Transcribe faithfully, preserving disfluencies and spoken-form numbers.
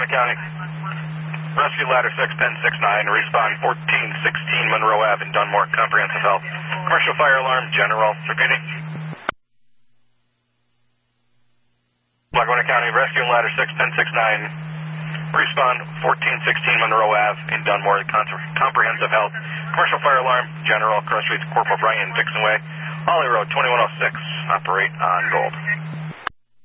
Lackawanna County. Rescue Ladder six ten six nine, respond fourteen sixteen Monroe Ave in Dunmore, comprehensive help. Commercial fire alarm, general. Repeating. Lackawanna County, Rescue Ladder six ten six nine, respond fourteen sixteen Monroe Ave in Dunmore, comprehensive help. Commercial fire alarm, general. Cross Streets, Corporal Brian Dixon Way. Holly Road, twenty-one oh six, operate on Gold.